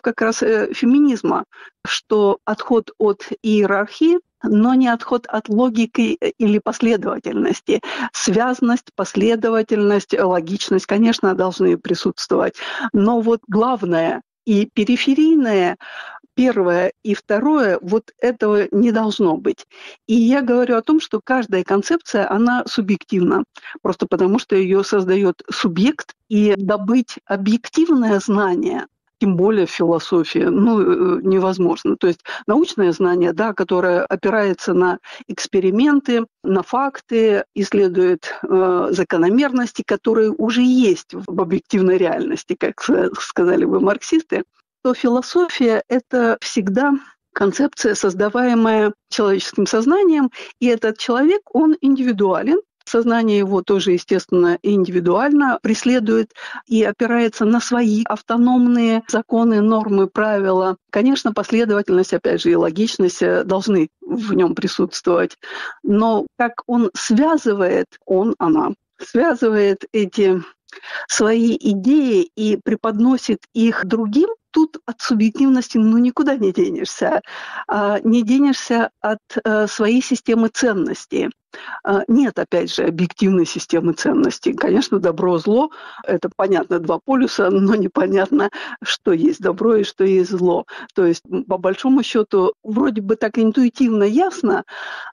как раз феминизма, что отход от иерархии, но не отход от логики или последовательности. Связность, последовательность, логичность, конечно, должны присутствовать. Но вот главное и периферийное, первое и второе, вот этого не должно быть. И я говорю о том, что каждая концепция, она субъективна, просто потому что ее создает субъект, и добыть объективное знание, тем более в философии, невозможно. То есть научное знание, да, которое опирается на эксперименты, на факты, исследует закономерности, которые уже есть в объективной реальности, как сказали бы марксисты, то философия – это всегда концепция, создаваемая человеческим сознанием, и этот человек, он индивидуален. Сознание его тоже, естественно, индивидуально преследует и опирается на свои автономные законы, нормы, правила. Конечно, последовательность, опять же, и логичность должны в нем присутствовать. Но как он связывает, она связывает эти свои идеи и преподносит их другим, тут от субъективности никуда не денешься. Не денешься от своей системы ценностей. Нет, опять же, объективной системы ценностей. Конечно, добро, зло – это, понятно, два полюса, но непонятно, что есть добро и что есть зло. То есть, по большому счету, вроде бы так интуитивно ясно,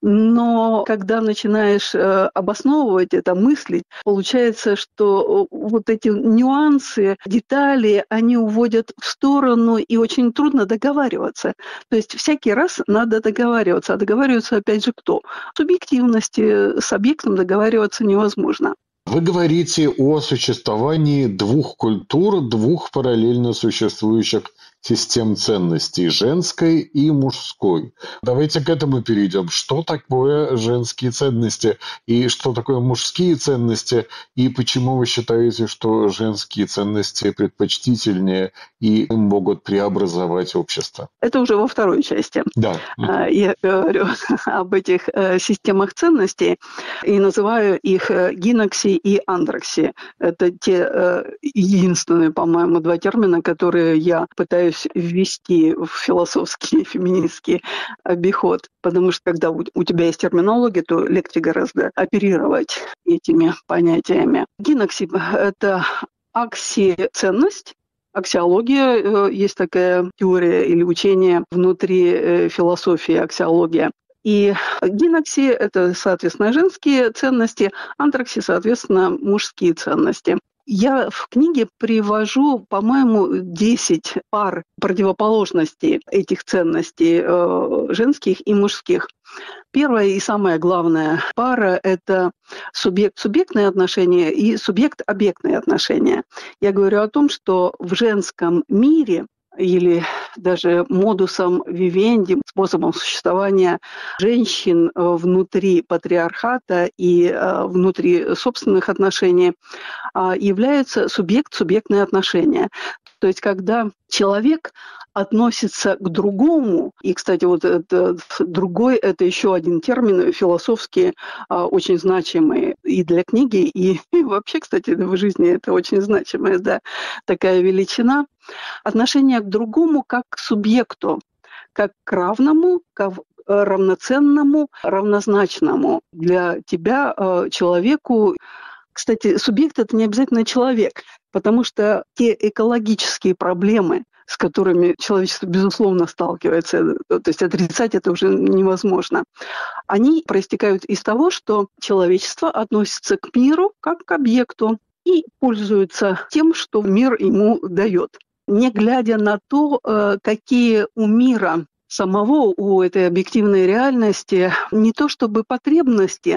но когда начинаешь обосновывать это, мыслить, получается, что вот эти нюансы, детали, они уводят в сторону, и очень трудно договариваться. То есть всякий раз надо договариваться. А договариваться, опять же, кто? Субъективность. С объектом договариваться невозможно. Вы говорите о существовании двух культур, двух параллельно существующих систем ценностей – женской и мужской. Давайте к этому перейдем. Что такое женские ценности и что такое мужские ценности, и почему вы считаете, что женские ценности предпочтительнее и могут преобразовать общество? Это уже во второй части. Да. Я говорю об этих системах ценностей и называю их гинокси и андрокси. Это те единственные, по-моему, два термина, которые я пытаюсь ввести в философский, феминистский обиход. Потому что когда у тебя есть терминология, то легче гораздо оперировать этими понятиями. Гинокси – это аксиценность. Аксиология, есть такая теория или учение внутри философии, аксиология. И гинокси – это, соответственно, женские ценности, антрокси, соответственно, мужские ценности. Я в книге привожу, по-моему, 10 пар противоположностей этих ценностей, женских и мужских. Первая и самая главная пара – это субъект-субъектные отношения и субъект-объектные отношения. Я говорю о том, что в женском мире или даже модусом вивенди, способом существования женщин внутри патриархата и внутри собственных отношений являются субъект-субъектные отношения. То есть когда человек относится к другому, и, кстати, вот это другой – это еще один термин философский, очень значимый и для книги, и вообще, кстати, в жизни это очень значимая, да, такая величина. Отношение к другому как к субъекту, как к равному, к равноценному, равнозначному для тебя человеку. Кстати, субъект – это не обязательно человек, потому что те экологические проблемы, с которыми человечество, безусловно, сталкивается, то есть отрицать это уже невозможно, они проистекают из того, что человечество относится к миру как к объекту и пользуется тем, что мир ему дает, не глядя на то, какие у мира самого, у этой объективной реальности, не то чтобы потребности,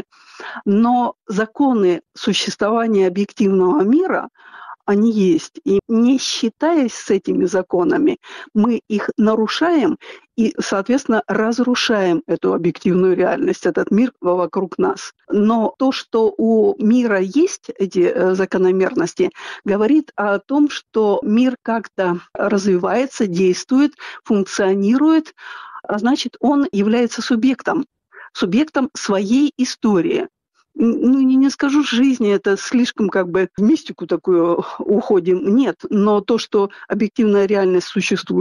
но законы существования объективного мира, они есть. И не считаясь с этими законами, мы их нарушаем и, соответственно, разрушаем эту объективную реальность, этот мир вокруг нас. Но то, что у мира есть эти закономерности, говорит о том, что мир как-то развивается, действует, функционирует, а значит, он является субъектом своей истории. Не скажу жизни, это слишком как бы в мистику такую уходим. Нет, но то, что объективная реальность существует,